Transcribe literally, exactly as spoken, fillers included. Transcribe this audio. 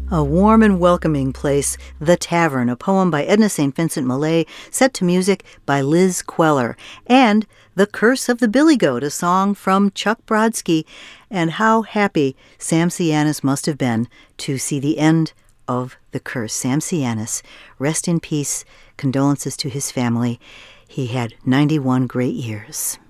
A warm and welcoming place, The Tavern, a poem by Edna Saint Vincent Millay, set to music by Liz Queller, and The Curse of the Billy Goat, a song from Chuck Brodsky, and how happy Sam Sianis must have been to see the end of the curse. Sam Sianis, rest in peace, condolences to his family. He had ninety-one great years.